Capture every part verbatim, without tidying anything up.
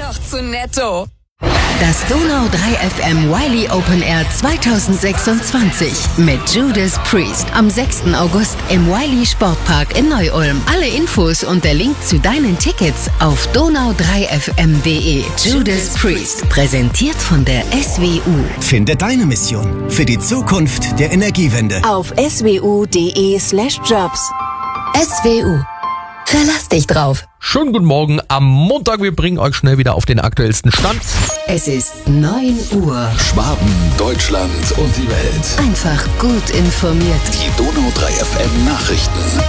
noch zu netto. Das Donau drei F M Wiley Open Air zwanzig sechsundzwanzig mit Judas Priest am sechsten August im Wiley Sportpark in Neu-Ulm. Alle Infos und der Link zu deinen Tickets auf donau drei f m punkt d e. Judas Priest, präsentiert von der S W U. Finde deine Mission für die Zukunft der Energiewende Auf s w u punkt d e slash jobs. S W U. Verlass dich drauf. Schönen guten Morgen am Montag. Wir bringen euch schnell wieder auf den aktuellsten Stand. Es ist neun Uhr. Schwaben, Deutschland und die Welt. Einfach gut informiert. Die Donau drei F M Nachrichten.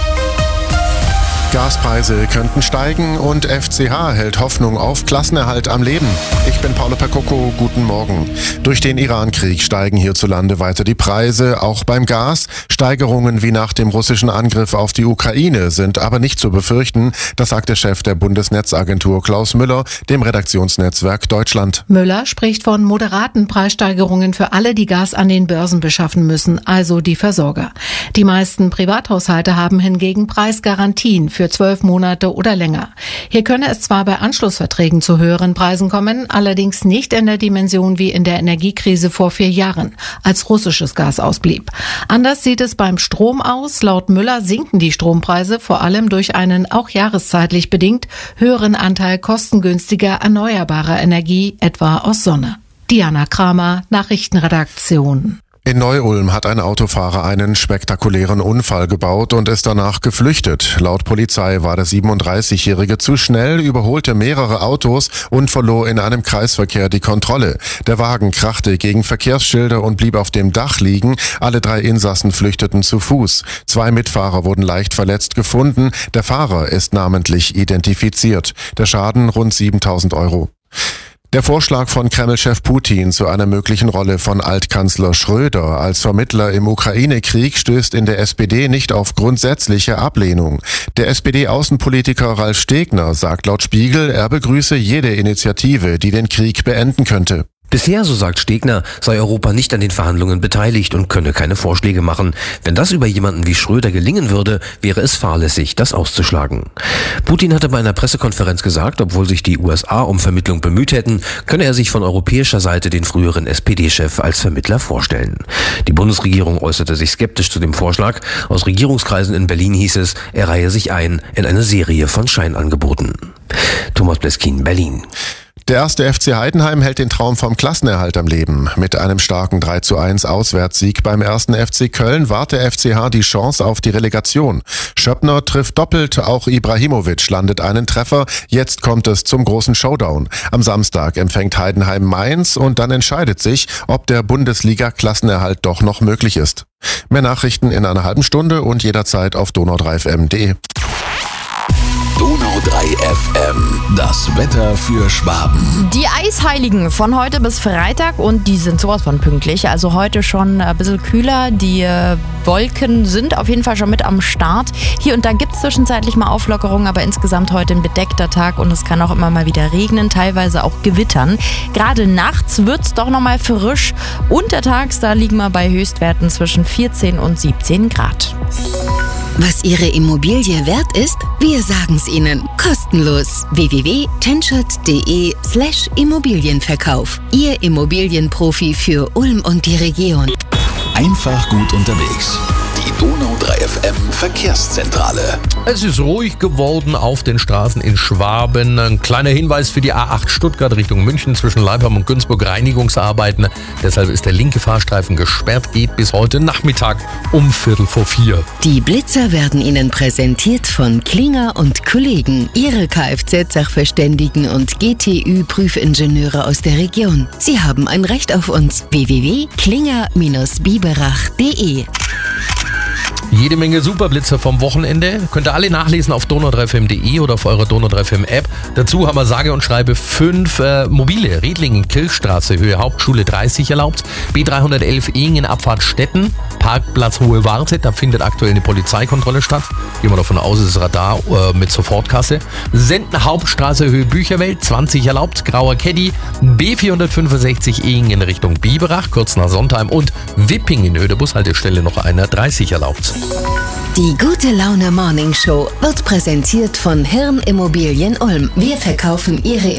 Gaspreise könnten steigen und F C H hält Hoffnung auf Klassenerhalt am Leben. Ich bin Paolo Percocco, guten Morgen. Durch den Iran-Krieg steigen hierzulande weiter die Preise, auch beim Gas. Steigerungen wie nach dem russischen Angriff auf die Ukraine sind aber nicht zu befürchten. Das sagt der Chef der Bundesnetzagentur Klaus Müller, dem Redaktionsnetzwerk Deutschland. Müller spricht von moderaten Preissteigerungen für alle, die Gas an den Börsen beschaffen müssen, also die Versorger. Die meisten Privathaushalte haben hingegen Preisgarantien für zwölf Monate oder länger. Hier könne es zwar bei Anschlussverträgen zu höheren Preisen kommen, allerdings nicht in der Dimension wie in der Energiekrise vor vier Jahren, als russisches Gas ausblieb. Anders sieht es beim Strom aus. Laut Müller sinken die Strompreise vor allem durch einen auch jahreszeitlich bedingt höheren Anteil kostengünstiger erneuerbarer Energie, etwa aus Sonne. Diana Kramer, Nachrichtenredaktion. In Neu-Ulm hat ein Autofahrer einen spektakulären Unfall gebaut und ist danach geflüchtet. Laut Polizei war der siebenunddreißigjährige zu schnell, überholte mehrere Autos und verlor in einem Kreisverkehr die Kontrolle. Der Wagen krachte gegen Verkehrsschilder und blieb auf dem Dach liegen. Alle drei Insassen flüchteten zu Fuß. Zwei Mitfahrer wurden leicht verletzt gefunden. Der Fahrer ist namentlich identifiziert. Der Schaden rund siebentausend Euro. Der Vorschlag von Kreml-Chef Putin zu einer möglichen Rolle von Altkanzler Schröder als Vermittler im Ukraine-Krieg stößt in der S P D nicht auf grundsätzliche Ablehnung. Der S P D-Außenpolitiker Ralf Stegner sagt laut Spiegel, er begrüße jede Initiative, die den Krieg beenden könnte. Bisher, so sagt Stegner, sei Europa nicht an den Verhandlungen beteiligt und könne keine Vorschläge machen. Wenn das über jemanden wie Schröder gelingen würde, wäre es fahrlässig, das auszuschlagen. Putin hatte bei einer Pressekonferenz gesagt, obwohl sich die U S A um Vermittlung bemüht hätten, könne er sich von europäischer Seite den früheren S P D-Chef als Vermittler vorstellen. Die Bundesregierung äußerte sich skeptisch zu dem Vorschlag. Aus Regierungskreisen in Berlin hieß es, er reihe sich ein in eine Serie von Scheinangeboten. Thomas Bleskin, Berlin. Der erste F C Heidenheim hält den Traum vom Klassenerhalt am Leben. Mit einem starken drei zu eins Auswärtssieg beim ersten F C Köln wahrt der F C H die Chance auf die Relegation. Schöppner trifft doppelt, auch Ibrahimovic landet einen Treffer. Jetzt kommt es zum großen Showdown. Am Samstag empfängt Heidenheim Mainz und dann entscheidet sich, ob der Bundesliga-Klassenerhalt doch noch möglich ist. Mehr Nachrichten in einer halben Stunde und jederzeit auf donau drei f m punkt d e. Donau drei F M, das Wetter für Schwaben. Die Eisheiligen von heute bis Freitag und die sind sowas von pünktlich. Also heute schon ein bisschen kühler. Die Wolken sind auf jeden Fall schon mit am Start. Hier und da gibt es zwischenzeitlich mal Auflockerungen, aber insgesamt heute ein bedeckter Tag und es kann auch immer mal wieder regnen, teilweise auch gewittern. Gerade nachts wird es doch nochmal frisch. Untertags, da liegen wir bei Höchstwerten zwischen vierzehn und siebzehn Grad. Was Ihre Immobilie wert ist? Wir sagen's Ihnen. Kostenlos. w w w punkt tenschert punkt d e slash Immobilienverkauf. Ihr Immobilienprofi für Ulm und die Region. Einfach gut unterwegs. Die Donau drei F M Verkehrszentrale. Es ist ruhig geworden auf den Straßen in Schwaben. Ein kleiner Hinweis für die A acht Stuttgart Richtung München zwischen Leipheim und Günzburg, Reinigungsarbeiten. Deshalb ist der linke Fahrstreifen gesperrt, geht bis heute Nachmittag um Viertel vor vier. Die Blitzer werden Ihnen präsentiert von Klinger und Kollegen, Ihre Kfz-Sachverständigen und G T Ü-Prüfingenieure aus der Region. Sie haben ein Recht auf uns. w w w punkt klinger Bindestrich biberach punkt d e. Jede Menge Superblitzer vom Wochenende. Könnt ihr alle nachlesen auf donau drei f m punkt d e oder auf eurer Donau drei F M App. Dazu haben wir sage und schreibe fünf äh, mobile. Riedlingen, Kirchstraße, Höhe Hauptschule dreißig erlaubt. B dreihundertelf Ehingen, Abfahrt Stetten. Parkplatz Hohe Warte, da findet aktuell eine Polizeikontrolle statt. Gehen wir davon aus, es ist Radar äh, mit Sofortkasse. Senden Hauptstraße, Höhe Bücherwelt, zwanzig erlaubt. Grauer Caddy. B vierhundertfünfundsechzig Ehingen in Richtung Biberach, kurz nach Sontheim. Und Wipping in Höhe der Bushaltestelle noch einer, dreißig erlaubt. Die gute Laune Morning Show wird präsentiert von Hirn Immobilien Ulm. Wir verkaufen Ihre